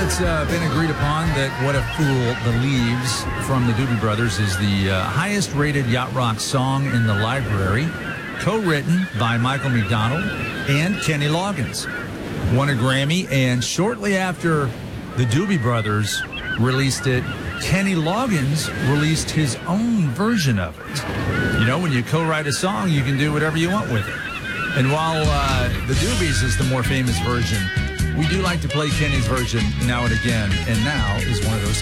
it's been agreed upon that What a Fool Believes from the Doobie Brothers is the highest-rated yacht rock song in the library, co-written by Michael McDonald and Kenny Loggins. Won a Grammy, and shortly after the Doobie Brothers released it, Kenny Loggins released his own version of it. You know, when you co-write a song, you can do whatever you want with it. And while the Doobies is the more famous version, we do like to play Kenny's version now and again, and now is one of those